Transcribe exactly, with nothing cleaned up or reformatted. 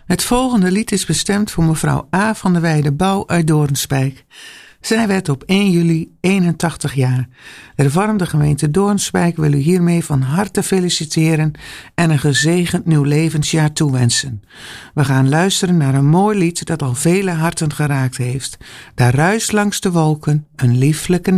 Het volgende lied is bestemd voor mevrouw A. van der Weijden Bouw uit Doornspijk. Zij werd op één juli eenentachtig jaar. De hervormde gemeente Doornspijk wil u hiermee van harte feliciteren en een gezegend nieuw levensjaar toewensen. We gaan luisteren naar een mooi lied dat al vele harten geraakt heeft. Daar ruist langs de wolken een lieflijke